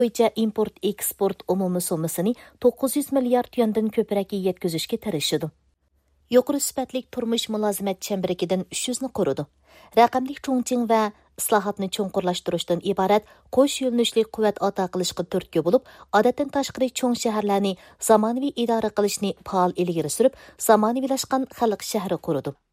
bo'yicha import-eksport umumiy summasini 900 milliard yuandan ko'proq yetkazishga tirishadi. Yuqori sifatli turmush mulozimat chembirikidan 300 ni quradi. Raqamli cho'ngching va islohotni cho'nqurlashtirishdan iborat qo'sh yo'nalishli quvvat ato qilishga turtki bo'lib, odatdan tashqari cho'ng shaharlarni zamonaviy idora qilishni faol ilgari surib, zamonaviylashgan xalq shahri quradi.